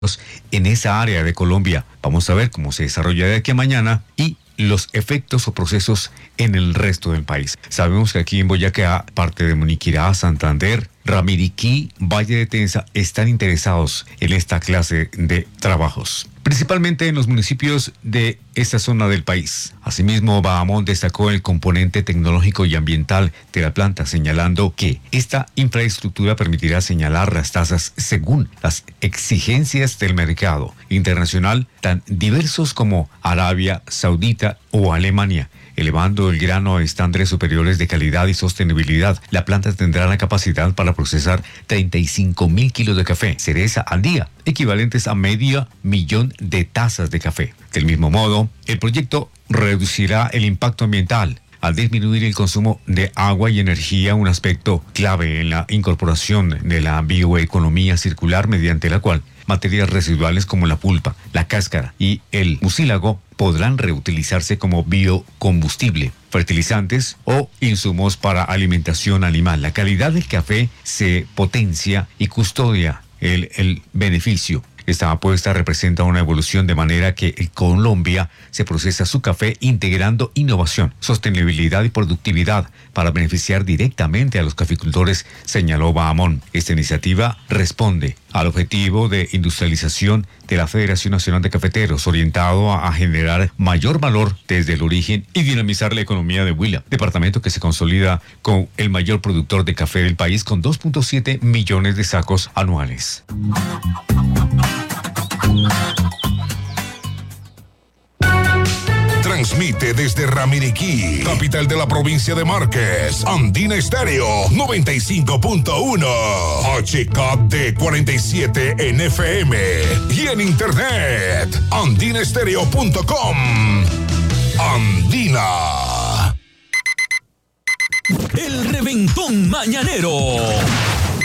en esa área de Colombia. Vamos a ver cómo se desarrolla de aquí a mañana y los efectos o procesos en el resto del país. Sabemos que aquí en Boyacá, parte de Moniquirá, Santander, Ramiriquí, Valle de Tensa, están interesados en esta clase de trabajos, principalmente en los municipios de esta zona del país. Asimismo, Bahamón destacó el componente tecnológico y ambiental de la planta, señalando que esta infraestructura permitirá señalar las tasas según las exigencias del mercado internacional, tan diversos como Arabia Saudita o Alemania, elevando el grano a estándares superiores de calidad y sostenibilidad. La planta tendrá la capacidad para procesar 35.000 kilos de café cereza al día, equivalentes a 500.000 de tazas de café. Del mismo modo, el proyecto reducirá el impacto ambiental al disminuir el consumo de agua y energía, un aspecto clave en la incorporación de la bioeconomía circular, mediante la cual materias residuales como la pulpa, la cáscara y el mucílago podrán reutilizarse como biocombustible, fertilizantes o insumos para alimentación animal. La calidad del café se potencia y custodia el beneficio. Esta apuesta representa una evolución de manera que en Colombia se procesa su café integrando innovación, sostenibilidad y productividad para beneficiar directamente a los caficultores, señaló Bahamón. Esta iniciativa responde al objetivo de industrialización de la Federación Nacional de Cafeteros, orientado a generar mayor valor desde el origen y dinamizar la economía de Huila, departamento que se consolida como el mayor productor de café del país con 2.7 millones de sacos anuales. Transmite desde Ramiriquí, capital de la provincia de Márquez, Andina Estéreo 95.1, HKD 47 en FM y en internet, andinaestereo.com. Andina. El reventón mañanero.